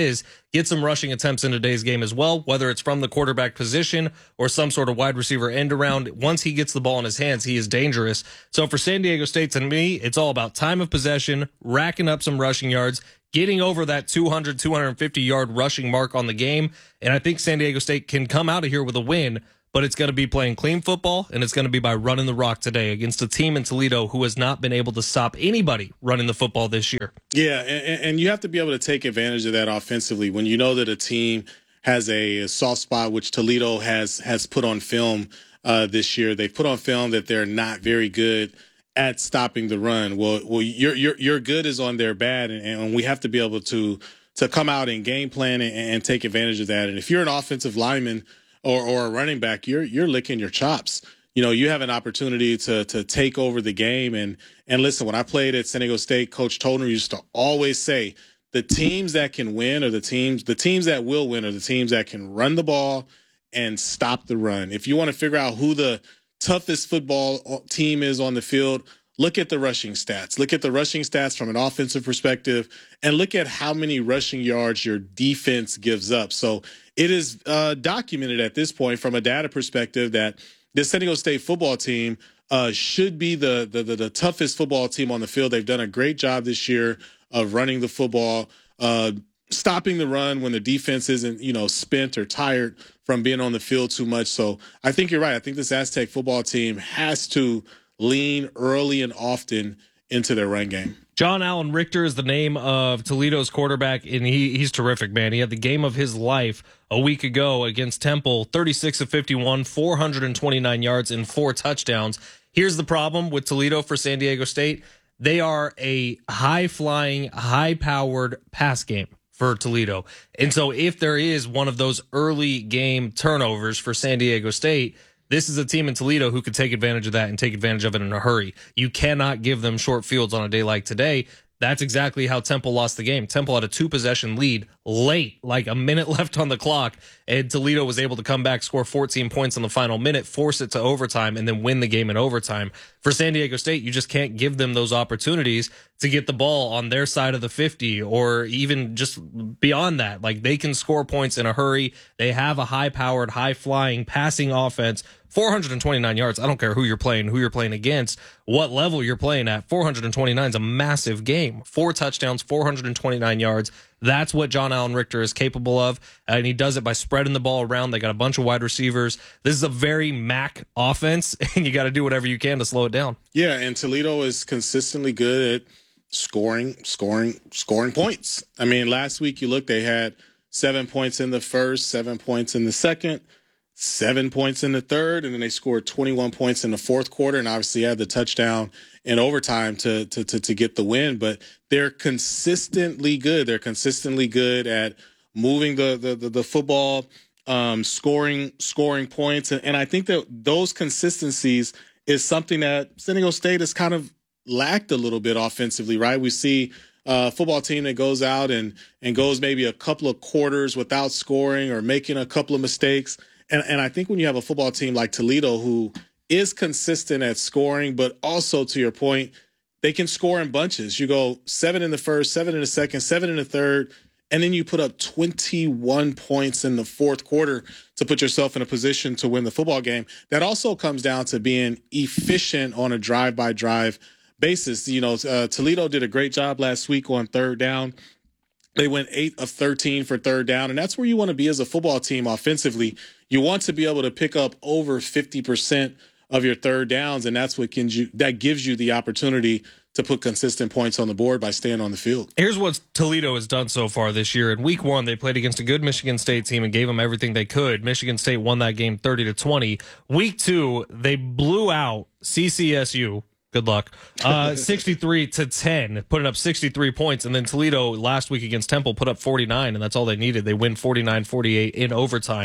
get some rushing attempts in today's game as well, whether it's from the quarterback position or some sort of wide receiver end around. Once he gets the ball in his hands, he is dangerous. So for San Diego State, to me, it's all about time of possession, racking up some rushing yards, getting over that two hundred, two fifty yard rushing mark on the game. And I think San Diego State can come out of here with a win, but it's going to be playing clean football, and it's going to be by running the rock today against a team in Toledo who has not been able to stop anybody running the football this year. Yeah, and, and you have to be able to take advantage of that offensively when you know that a team has a soft spot, which Toledo has has put on film uh, this year. They've put on film that they're not very good at stopping the run. Well, well, your your your good is on their bad, and, and we have to be able to to come out and game plan and, and take advantage of that. And if you're an offensive lineman or or a running back, you're you're licking your chops. You know, you have an opportunity to to take over the game. And and listen, when I played at San Diego State, Coach Tolner used to always say the teams that can win are the teams, the teams that will win are the teams that can run the ball and stop the run. If you want to figure out who the toughest football team is on the field, look at the rushing stats. Look at the rushing stats from an offensive perspective, and look at how many rushing yards your defense gives up. So it is uh, documented at this point from a data perspective that the San Diego State football team uh, should be the, the, the, the toughest football team on the field. They've done a great job this year of running the football, uh, stopping the run when the defense isn't, you know, spent or tired from being on the field too much. So I think you're right. I think this Aztec football team has to lean early and often into their run game. John Allen Richter is the name of Toledo's quarterback, and he he's terrific, man. He had the game of his life a week ago against Temple, thirty-six of fifty-one, four hundred twenty-nine yards and four touchdowns. Here's the problem with Toledo for San Diego State. They are a high-flying, high-powered pass game for Toledo. And so if there is one of those early game turnovers for San Diego State, this is a team in Toledo who could take advantage of that and take advantage of it in a hurry. You cannot give them short fields on a day like today. That's exactly how Temple lost the game. Temple had a two-possession lead late, like a minute left on the clock, and Toledo was able to come back, score fourteen points in the final minute, force it to overtime, and then win the game in overtime. For San Diego State, you just can't give them those opportunities to get the ball on their side of the fifty or even just beyond that. Like, they can score points in a hurry. They have a high-powered, high-flying passing offense. four hundred twenty-nine yards. I don't care who you're playing, who you're playing against, what level you're playing at. four hundred twenty-nine is a massive game. Four touchdowns, four hundred twenty-nine yards. That's what John Allen Richter is capable of, and he does it by spreading the ball around. They got a bunch of wide receivers. This is a very M A C offense, and you got to do whatever you can to slow it down. Yeah, and Toledo is consistently good at scoring, scoring, scoring points. I mean, last week you look, they had seven points in the first, seven points in the second, seven points in the third, and then they scored twenty-one points in the fourth quarter, and obviously had the touchdown in overtime to to to, to get the win. But they're consistently good. They're consistently good at moving the the the, the football, um, scoring scoring points, and, and I think that those consistencies is something that San Diego State has kind of lacked a little bit offensively. Right? We see a football team that goes out and and goes maybe a couple of quarters without scoring or making a couple of mistakes. And, and I think when you have a football team like Toledo who is consistent at scoring, but also, to your point, they can score in bunches. You go seven in the first, seven in the second, seven in the third, and then you put up twenty-one points in the fourth quarter to put yourself in a position to win the football game. That also comes down to being efficient on a drive-by-drive basis. You know, uh, Toledo did a great job last week on third down. They went eight of thirteen for third down, and that's where you want to be as a football team offensively. You want to be able to pick up over fifty percent of your third downs, and that's what can you, that gives you the opportunity to put consistent points on the board by staying on the field. Here's what Toledo has done so far this year. In week one, they played against a good Michigan State team and gave them everything they could. Michigan State won that game thirty to twenty. Week two, they blew out C C S U. Good luck. Uh, sixty-three to ten, putting up sixty-three points. And then Toledo last week against Temple put up forty-nine, and that's all they needed. They win forty-nine forty-eight in overtime.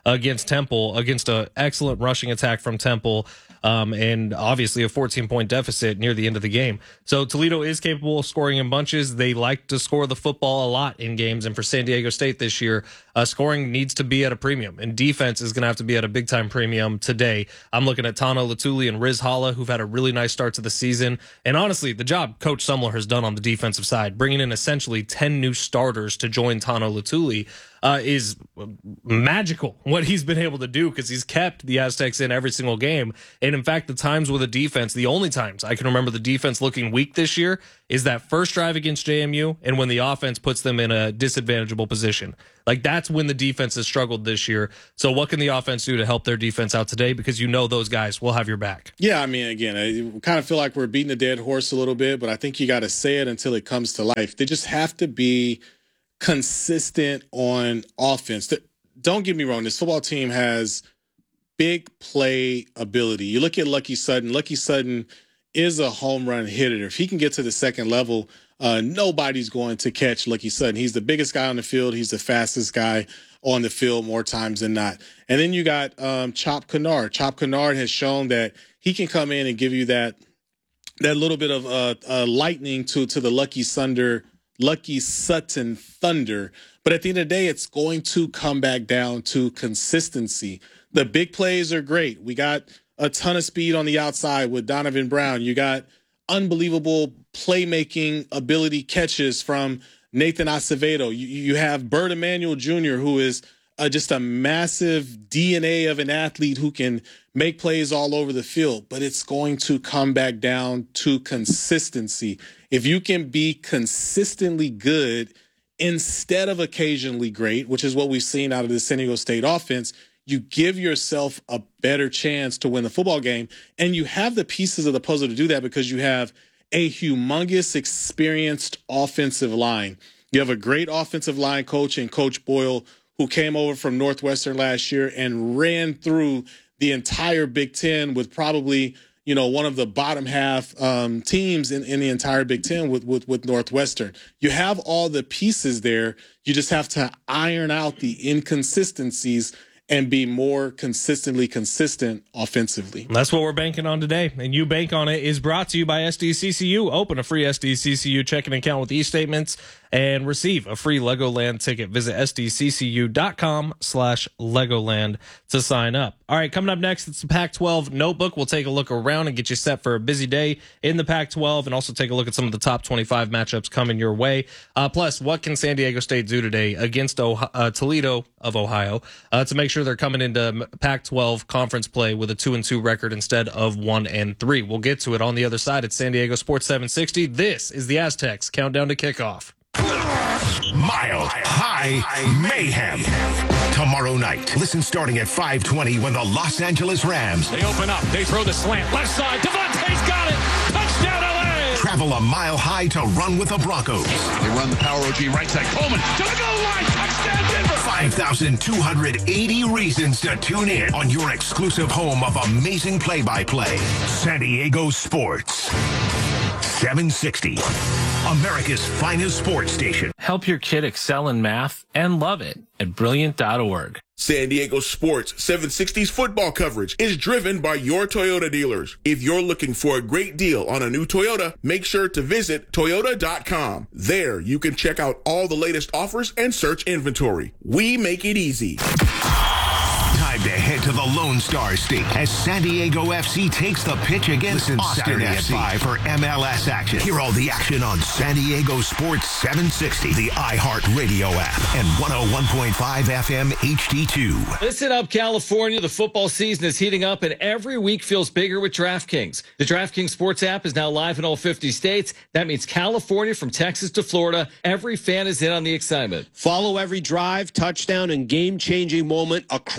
against Temple, against an excellent rushing attack from Temple, um, and obviously a fourteen-point deficit near the end of the game. So Toledo is capable of scoring in bunches. They like to score the football a lot in games, and for San Diego State this year, uh, scoring needs to be at a premium, and defense is going to have to be at a big-time premium today. I'm looking at Tano Latuli and Riz Hala, who've had a really nice start to the season, and honestly, the job Coach Sumler has done on the defensive side, bringing in essentially ten new starters to join Tano Latuli, Uh, is magical what he's been able to do, because he's kept the Aztecs in every single game. And in fact, the times with the defense, the only times I can remember the defense looking weak this year is that first drive against J M U and when the offense puts them in a disadvantageable position. Like, that's when the defense has struggled this year. So what can the offense do to help their defense out today? Because you know those guys will have your back. Yeah, I mean, again, I kind of feel like we're beating a dead horse a little bit, but I think you got to say it until it comes to life. They just have to be consistent on offense. Don't get me wrong, this football team has big play ability. You look at Lucky Sutton. Lucky Sutton is a home run hitter. If he can get to the second level, uh, nobody's going to catch Lucky Sutton. He's the biggest guy on the field. He's the fastest guy on the field more times than not. And then you got um, Chop Kennard. Chop Kennard has shown that he can come in and give you that that little bit of uh, uh, lightning to to the Lucky Sunder Lucky Sutton Thunder. But at the end of the day, it's going to come back down to consistency. The big plays are great. We got a ton of speed on the outside with Donovan Brown. You got unbelievable playmaking ability catches from Nathan Acevedo. You, you have Bert Emanuel Junior, who is uh, just a massive D N A of an athlete who can make plays all over the field. But it's going to come back down to consistency. If you can be consistently good instead of occasionally great, which is what we've seen out of the San Diego State offense, you give yourself a better chance to win the football game. And you have the pieces of the puzzle to do that because you have a humongous, experienced offensive line. You have a great offensive line coach in Coach Boyle, who came over from Northwestern last year and ran through the entire Big Ten with probably, you know, one of the bottom half um, teams in, in the entire Big Ten with, with, with Northwestern. You have all the pieces there. You just have to iron out the inconsistencies and be more consistently consistent offensively. That's what we're banking on today. And You Bank On It is brought to you by S D C C U. Open a free S D C C U checking account with e-statements and receive a free Legoland ticket. Visit sdccu.com slash Legoland to sign up. All right, coming up next, it's the Pac twelve Notebook. We'll take a look around and get you set for a busy day in the Pac twelve and also take a look at some of the top twenty-five matchups coming your way. Uh, plus, what can San Diego State do today against Ohio, uh, Toledo of Ohio uh, to make sure they're coming into Pac twelve conference play with a two and two record instead of one and three. We'll get to it on the other side at San Diego Sports seven sixty. This is the Aztecs Countdown to Kickoff. Mile High Mayhem. Tomorrow night, listen starting at five twenty when the Los Angeles Rams. They open up. They throw the slant. Left side. Devontae's got it. Touchdown L A. Travel a mile high to run with the Broncos. They run the power O G right side. Coleman to the goal line. Touchdown Denver. five thousand two hundred eighty reasons to tune in on your exclusive home of amazing play-by-play. San Diego Sports. seven sixty. America's finest sports station. Help your kid excel in math and love it at brilliant dot org. San Diego Sports seven sixty's football coverage is driven by your Toyota dealers. If you're looking for a great deal on a new Toyota, make sure to visit toyota dot com. There, you can check out all the latest offers and search inventory. We make it easy. Time to head to the Lone Star State as San Diego F C takes the pitch against Listen Austin Saturday F C. At five for M L S action. Hear all the action on San Diego Sports seven sixty, the iHeartRadio app, and one oh one point five F M H D two. Listen up, California. The football season is heating up, and every week feels bigger with DraftKings. The DraftKings Sports app is now live in all fifty states. That means California from Texas to Florida. Every fan is in on the excitement. Follow every drive, touchdown, and game-changing moment across the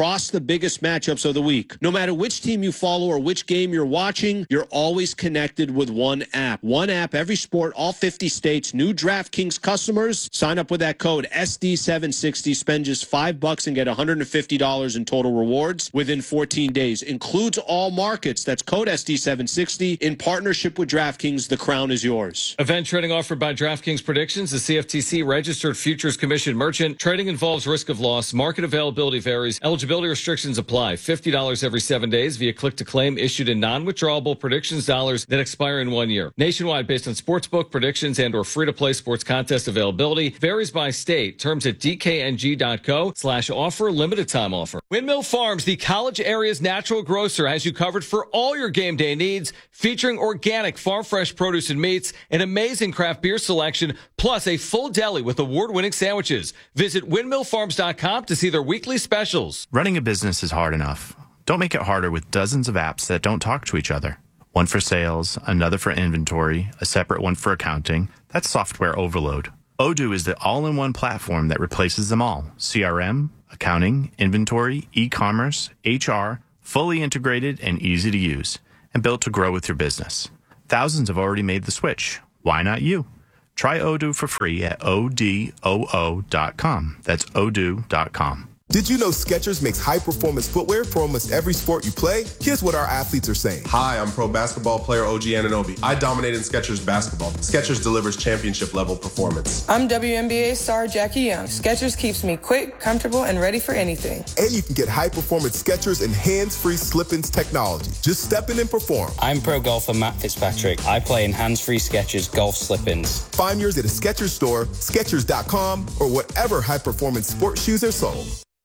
biggest matchups of the week. No matter which team you follow or which game you're watching, you're always connected with one app. One app, every sport, all fifty states. New DraftKings customers, sign up with that code S D seven sixty. Spend just five bucks and get one hundred fifty dollars in total rewards within fourteen days. Includes all markets. That's code S D seven sixty. In partnership with DraftKings, the crown is yours. Event trading offered by DraftKings Predictions, the C F T C registered futures commission merchant. Trading involves risk of loss. Market availability varies. Eligibility restrictions apply. fifty dollars every seven days via click to claim issued in non-withdrawable predictions dollars that expire in one year. Nationwide based on sportsbook predictions and or free-to-play sports contest availability. Varies by state. Terms at D K N G dot co slash offer. Limited time offer. Windmill Farms, the college area's natural grocer, has you covered for all your game day needs, featuring organic farm fresh produce and meats, an amazing craft beer selection, plus a full deli with award-winning sandwiches. Visit windmill farms dot com to see their weekly specials. Running a business is hard enough. Don't make it harder with dozens of apps that don't talk to each other. One for sales, another for inventory, a separate one for accounting. That's software overload. Odoo is the all-in-one platform that replaces them all. C R M, accounting, inventory, e-commerce, H R, fully integrated and easy to use, and built to grow with your business. Thousands have already made the switch. Why not you? Try Odoo for free at O D O O dot com. That's odoo dot com. Did you know Skechers makes high-performance footwear for almost every sport you play? Here's what our athletes are saying. Hi, I'm pro basketball player O G Anunoby. I dominate in Skechers basketball. Skechers delivers championship-level performance. I'm W N B A star Jackie Young. Skechers keeps me quick, comfortable, and ready for anything. And you can get high-performance Skechers and hands-free slip-ins technology. Just step in and perform. I'm pro golfer Matt Fitzpatrick. I play in hands-free Skechers golf slip-ins. Find yours at a Skechers store, Skechers dot com, or whatever high-performance sports shoes are sold.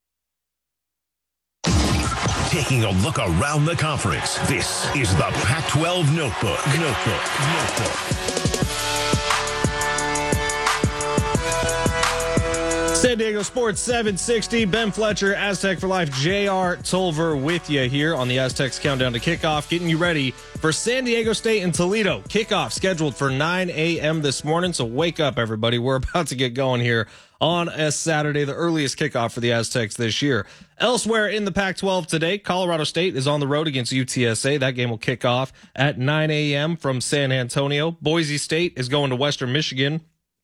Taking a look around the conference, this is the Pac twelve Notebook. Notebook. Notebook. San Diego Sports seven sixty, Ben Fletcher, Aztec for Life, J R Tolver with you here on the Aztecs Countdown to Kickoff, getting you ready for San Diego State and Toledo. Kickoff scheduled for nine a.m. this morning, so wake up, everybody. We're about to get going here on a Saturday, the earliest kickoff for the Aztecs this year. Elsewhere in the Pac twelve today, Colorado State is on the road against U T S A. That game will kick off at nine a.m. from San Antonio. Boise State is going to Western Michigan.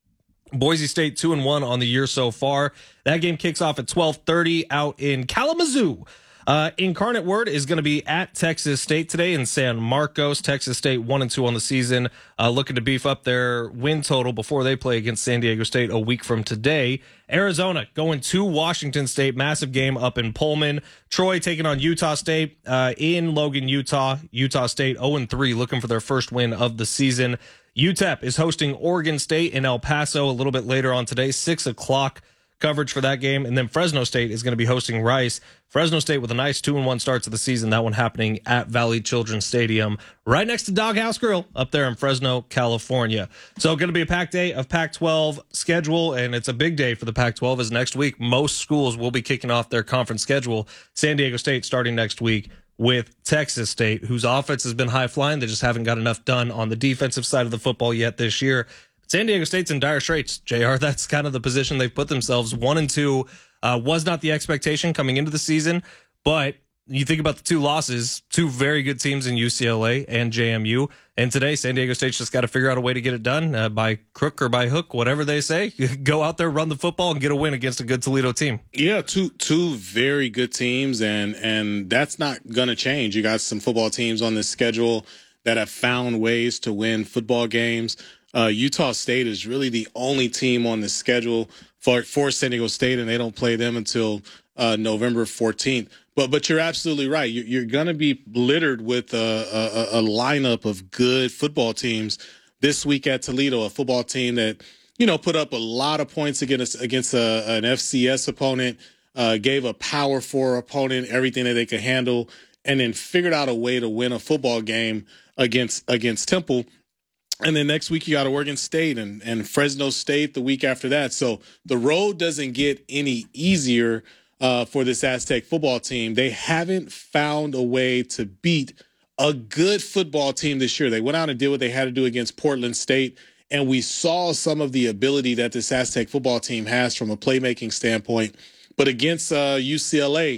Boise State two and one on the year so far. That game kicks off at twelve thirty out in Kalamazoo. Uh, Incarnate Word is going to be at Texas State today in San Marcos. Texas State one and two on the season, uh, looking to beef up their win total before they play against San Diego State a week from today. Arizona going to Washington State, massive game up in Pullman. Troy taking on Utah State uh, in Logan, Utah. Utah State oh and three, looking for their first win of the season. U T E P is hosting Oregon State in El Paso a little bit later on today, six o'clock coverage for that game. And then Fresno State is going to be hosting Rice. Fresno State with a nice two and one start to the season. That one happening at Valley Children's Stadium, right next to Doghouse Grill up there in Fresno, California. So going to be a packed day of Pac twelve schedule, and it's a big day for the Pac twelve as next week most schools will be kicking off their conference schedule. San Diego State starting next week with Texas State, whose offense has been high-flying. They just haven't got enough done on the defensive side of the football yet this year. San Diego State's in dire straits, J R. That's kind of the position they've put themselves. One and two uh, was not the expectation coming into the season, but you think about the two losses, two very good teams in U C L A and J M U. And today, San Diego State's just got to figure out a way to get it done uh, by crook or by hook, whatever they say. Go out there, run the football, and get a win against a good Toledo team. Yeah, two two very good teams, and and that's not going to change. You got some football teams on this schedule that have found ways to win football games. Uh, Utah State is really the only team on the schedule for, for San Diego State, and they don't play them until uh, November fourteenth. But but you're absolutely right. You're, you're going to be littered with a, a, a lineup of good football teams this week at Toledo, a football team that, you know, put up a lot of points against against a, an F C S opponent, uh, gave a Power Four opponent everything that they could handle, and then figured out a way to win a football game against against Temple. And then next week you got Oregon State and, and Fresno State the week after that. So the road doesn't get any easier uh, for this Aztec football team. They haven't found a way to beat a good football team this year. They went out and did what they had to do against Portland State, and we saw some of the ability that this Aztec football team has from a playmaking standpoint. But against uh, U C L A,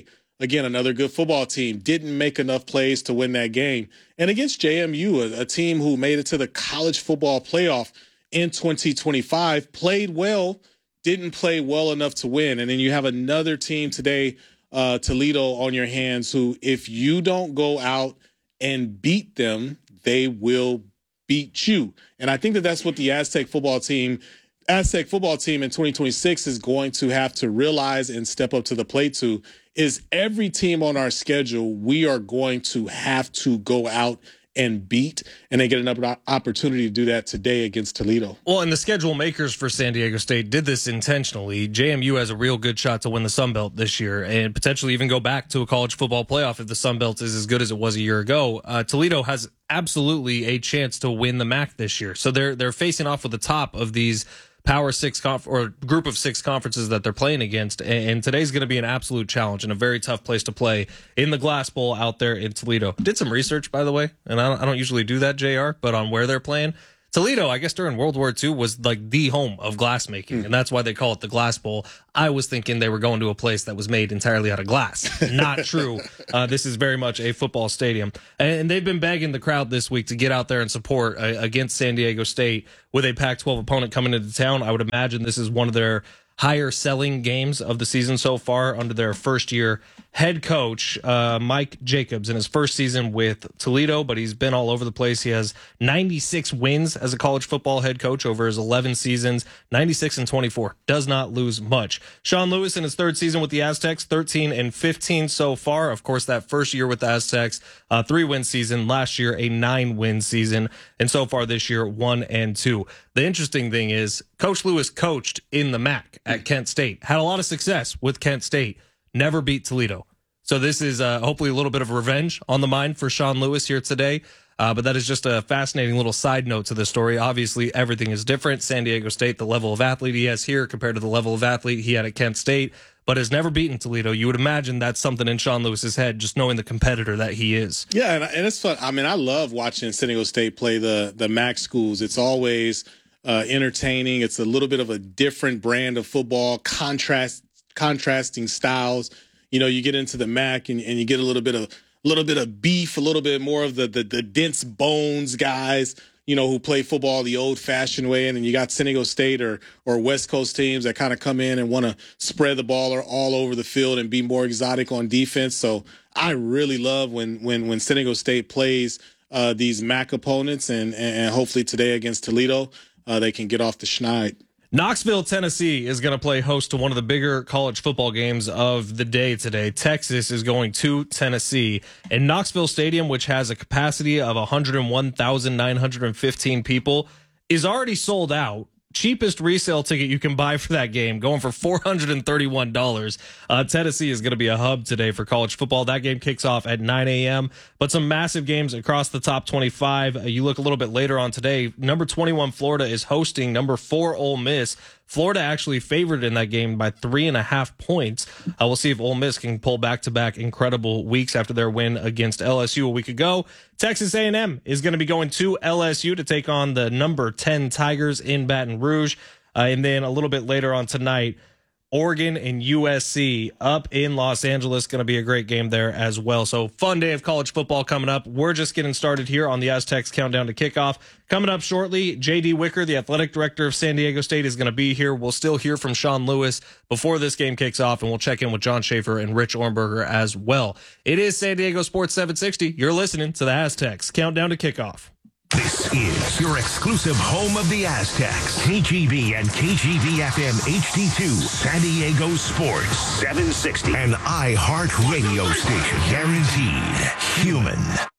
again, another good football team, didn't make enough plays to win that game. And against J M U, a, a team who made it to the college football playoff in twenty twenty-five, played well, didn't play well enough to win. And then you have another team today, uh, Toledo, on your hands, who, if you don't go out and beat them, they will beat you. And I think that that's what the Aztec football team, Aztec football team in twenty twenty-six is going to have to realize and step up to the plate to, is every team on our schedule, we are going to have to go out and beat, and they get an opportunity to do that today against Toledo. Well, and the schedule makers for San Diego State did this intentionally. J M U has a real good shot to win the Sun Belt this year and potentially even go back to a college football playoff if the Sun Belt is as good as it was a year ago. Uh, Toledo has absolutely a chance to win the M A C this year. So they're they're facing off with the top of these Power Six conf- or group of six conferences that they're playing against, and, and today's going to be an absolute challenge and a very tough place to play in the Glass Bowl out there in Toledo. Did some research, by the way, and I don't, I don't usually do that, J R, but on where they're playing. Toledo, I guess during World War Two, was like the home of glassmaking, mm. and that's why they call it the Glass Bowl. I was thinking they were going to a place that was made entirely out of glass. Not true. Uh, this is very much a football stadium. And they've been begging the crowd this week to get out there and support uh, against San Diego State with a Pac twelve opponent coming into town. I would imagine this is one of their higher selling games of the season so far under their first year head coach, uh, Mike Jacobs, in his first season with Toledo, but he's been all over the place. He has ninety-six wins as a college football head coach over his eleven seasons, ninety-six and twenty-four. Does not lose much. Sean Lewis in his third season with the Aztecs, thirteen and fifteen so far. Of course, that first year with the Aztecs, a three-win season. Last year, a nine-win season. And so far this year, one and two. The interesting thing is Coach Lewis coached in the M A C at Kent State, had a lot of success with Kent State, never beat Toledo. So this is uh, hopefully a little bit of revenge on the mind for Sean Lewis here today. Uh, but that is just a fascinating little side note to the story. Obviously, everything is different. San Diego State, the level of athlete he has here compared to the level of athlete he had at Kent State, but has never beaten Toledo. You would imagine that's something in Sean Lewis's head, just knowing the competitor that he is. Yeah, and, and it's fun. I mean, I love watching San Diego State play the, the M A C schools. It's always uh, entertaining. It's a little bit of a different brand of football, contrast contrasting styles. You know, you get into the M A C and, and you get a little bit of a little bit of beef, a little bit more of the, the the dense bones guys, you know, who play football the old-fashioned way, and then you got San Diego State or or West Coast teams that kind of come in and want to spread the ball all over the field and be more exotic on defense. So I really love when when when San Diego State plays uh, these M A C opponents, and and hopefully today against Toledo, uh, they can get off the schneid. Knoxville, Tennessee is going to play host to one of the bigger college football games of the day today. Texas is going to Tennessee, and Knoxville Stadium, which has a capacity of one hundred one thousand nine hundred fifteen people, is already sold out. Cheapest resale ticket you can buy for that game, going for four hundred thirty-one dollars. Uh, Tennessee is going to be a hub today for college football. That game kicks off at nine a.m., but some massive games across the top twenty-five. Uh, you look a little bit later on today, number twenty-one Florida is hosting number four Ole Miss. Florida actually favored in that game by three and a half points. Uh, we'll see if Ole Miss can pull back-to-back incredible weeks after their win against L S U a week ago. Texas A and M is going to be going to L S U to take on the number ten Tigers in Baton Rouge. Uh, and then a little bit later on tonight, Oregon and U S C up in Los Angeles. Going to be a great game there as well. So fun day of college football coming up. We're just getting started here on the Aztecs Countdown to Kickoff. Coming up shortly, J D Wicker, the athletic director of San Diego State, is going to be here. We'll still hear from Sean Lewis before this game kicks off, and we'll check in with John Schaefer and Rich Ornberger as well. It is San Diego Sports seven sixty. You're listening to the Aztecs Countdown to Kickoff. This is your exclusive home of the Aztecs. K G B and K G B F M H D two, San Diego Sports seven sixty. An iHeart radio station. Guaranteed human.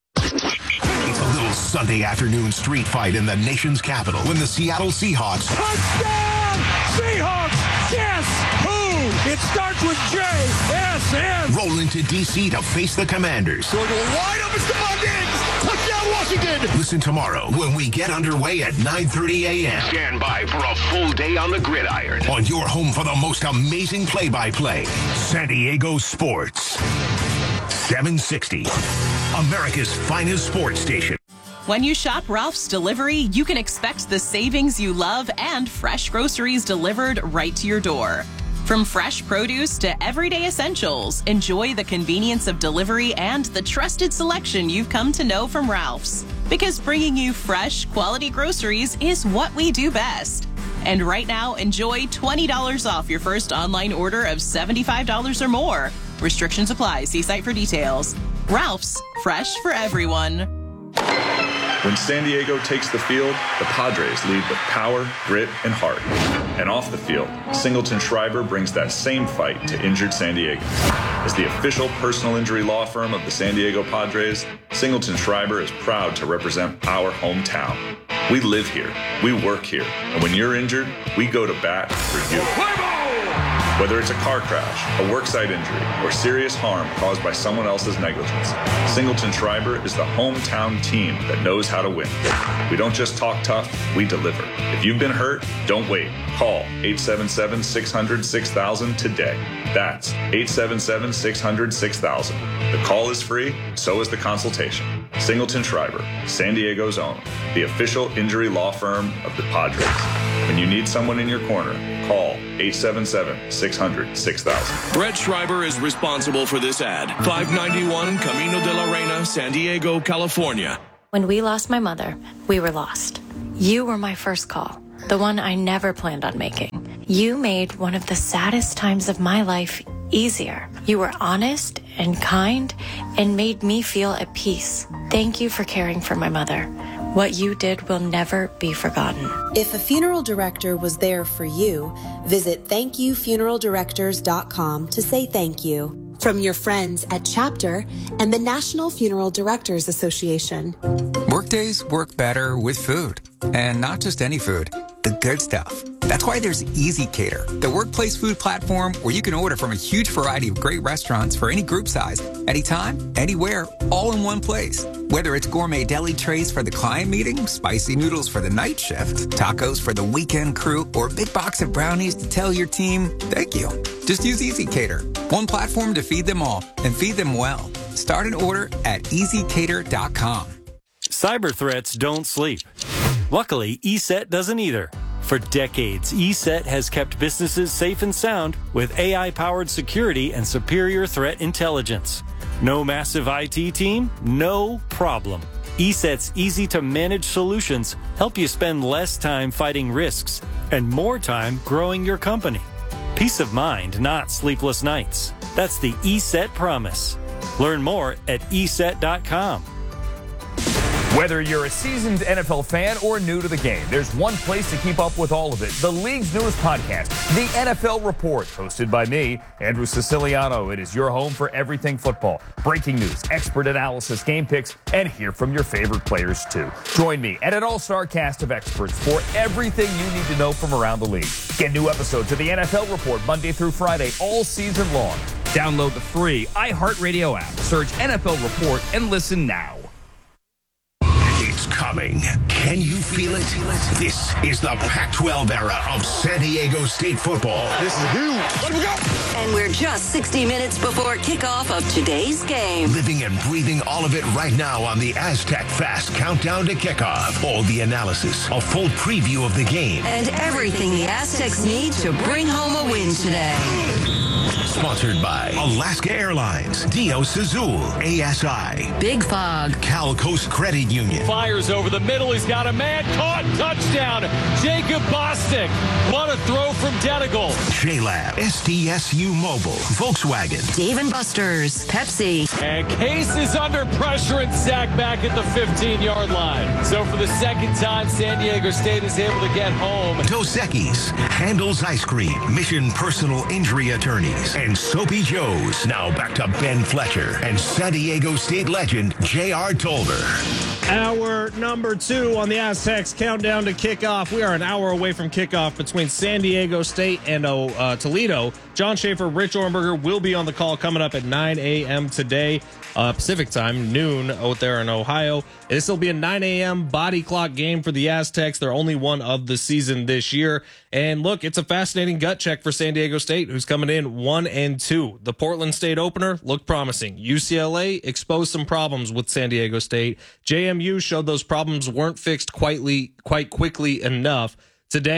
It's a little Sunday afternoon street fight in the nation's capital when the Seattle Seahawks... Touchdown! Seahawks! Yes! Who? It starts with J S N! Roll into D C to face the Commanders. Going wide open, Stephon Diggs! Touchdown, Washington! Listen tomorrow when we get underway at nine thirty a.m. Stand by for a full day on the gridiron. On your home for the most amazing play-by-play. San Diego Sports. seven sixty. America's finest sports station. When you shop Ralph's Delivery, you can expect the savings you love and fresh groceries delivered right to your door. From fresh produce to everyday essentials, enjoy the convenience of delivery and the trusted selection you've come to know from Ralph's. Because bringing you fresh, quality groceries is what we do best. And right now, enjoy twenty dollars off your first online order of seventy-five dollars or more. Restrictions apply. See site for details. Ralph's, fresh for everyone. When San Diego takes the field, the Padres lead with power, grit, and heart. And off the field, Singleton Schreiber brings that same fight to injured San Diego. As the official personal injury law firm of the San Diego Padres, Singleton Schreiber is proud to represent our hometown. We live here, we work here, and when you're injured, we go to bat for you. Whether it's a car crash, a worksite injury, or serious harm caused by someone else's negligence, Singleton Schreiber is the hometown team that knows how to win. We don't just talk tough, we deliver. If you've been hurt, don't wait. Call eight seven seven, six hundred, six thousand today. That's eight seven seven, six hundred, six thousand. The call is free, so is the consultation. Singleton Schreiber, San Diego's own, the official injury law firm of the Padres. When you need someone in your corner, call eight seven seven, six hundred, six thousand. Brett Schreiber is responsible for this ad. five ninety-one Camino de la Reina, San Diego, California. When we lost my mother, we were lost. You were my first call, the one I never planned on making. You made one of the saddest times of my life easier. You were honest and kind and made me feel at peace. Thank you for caring for my mother. What you did will never be forgotten. If a funeral director was there for you, visit thank you funeral directors dot com to say thank you. From your friends at Chapter and the National Funeral Directors Association. Workdays work better with food. And not just any food, the good stuff. That's why there's ezCater, the workplace food platform where you can order from a huge variety of great restaurants for any group size, anytime, anywhere, all in one place. Whether it's gourmet deli trays for the client meeting, spicy noodles for the night shift, tacos for the weekend crew, or a big box of brownies to tell your team, thank you. Just use ezCater, one platform to feed them all and feed them well. Start an order at easy cater dot com. Cyber threats don't sleep. Luckily, E S E T doesn't either. For decades, E S E T has kept businesses safe and sound with A I-powered security and superior threat intelligence. No massive I T team? No problem. E S E T's easy-to-manage solutions help you spend less time fighting risks and more time growing your company. Peace of mind, not sleepless nights. That's the E S E T promise. Learn more at e s e t dot com. Whether you're a seasoned N F L fan or new to the game, there's one place to keep up with all of it. The league's newest podcast, The N F L Report, hosted by me, Andrew Siciliano. It is your home for everything football. Breaking news, expert analysis, game picks, and hear from your favorite players, too. Join me and an all-star cast of experts for everything you need to know from around the league. Get new episodes of The N F L Report Monday through Friday, all season long. Download the free iHeartRadio app, search N F L Report, and listen now. It's coming. Can you feel it? This is the Pac twelve era of San Diego State football. This is huge. Let me go. And we're just sixty minutes before kickoff of today's game. Living and breathing all of it right now on the Aztec Fast Countdown to Kickoff. All the analysis, a full preview of the game. And everything the Aztecs need to bring home a win today. Sponsored by Alaska Airlines, Dio Sazul, A S I, Big Fog, Cal Coast Credit Union. Fires over the middle. He's got a man caught. Touchdown. Jacob Bostic. What a throw from Denegal. J-Lab, S D S U Mobile, Volkswagen, Dave and Buster's, Pepsi. And Case is under pressure and sacked back at the fifteen-yard line. So for the second time, San Diego State is able to get home. Dos Equis, Handel's Ice Cream, Mission Personal Injury Attorneys, and Soapy Joe's. Now back to Ben Fletcher and San Diego State legend J R. Tolver. Hour number two on the Aztecs countdown to kickoff. We are an hour away from kickoff between San Diego State and uh, Toledo. John Schaefer, Rich Orenberger will be on the call coming up at nine a.m. today, uh, Pacific time, noon out there in Ohio. This will be a nine a.m. body clock game for the Aztecs. They're only one of the season this year. And look, it's a fascinating gut check for San Diego State, who's coming in one and two. The Portland State opener looked promising. U C L A exposed some problems with San Diego State. J M U showed those problems weren't fixed quite, quite quickly enough. Today,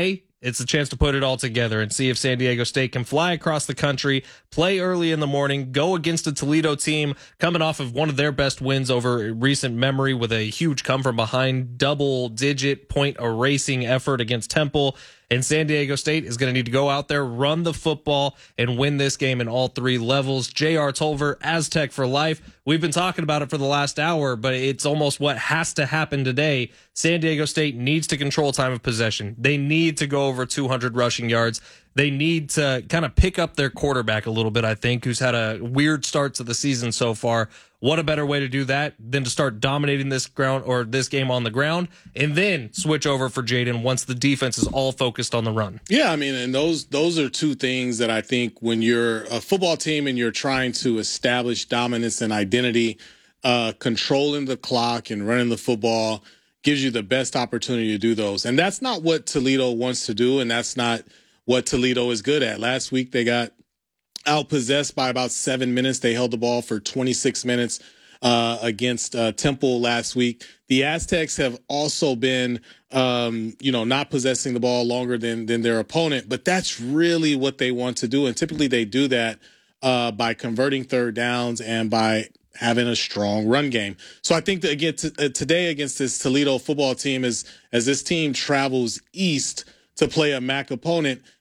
It's a chance to put it all together and see if San Diego State can fly across the country, play early in the morning, go against a Toledo team coming off of one of their best wins over recent memory with a huge come from behind double-digit point erasing effort against Temple. And San Diego State is going to need to go out there, run the football, and win this game in all three levels. J R. Tolver, Aztec for life. We've been talking about it for the last hour, but it's almost what has to happen today. San Diego State needs to control time of possession. They need to go over two hundred rushing yards. They need to kind of pick up their quarterback a little bit, I think, who's had a weird start to the season so far. What a better way to do that than to start dominating this ground or this game on the ground and then switch over for Jaden once the defense is all focused on the run. Yeah, I mean, and those those are two things that I think when you're a football team and you're trying to establish dominance and identity, uh, controlling the clock and running the football gives you the best opportunity to do those. And that's not what Toledo wants to do, and that's not what Toledo is good at. Last week they got outpossessed by about seven minutes. They held the ball for twenty-six minutes uh, against uh, Temple last week. The Aztecs have also been, um, you know, not possessing the ball longer than than their opponent, but that's really what they want to do. And typically they do that uh, by converting third downs and by having a strong run game. So I think that again t- uh, today against this Toledo football team, is as this team travels east to play a M A C opponent,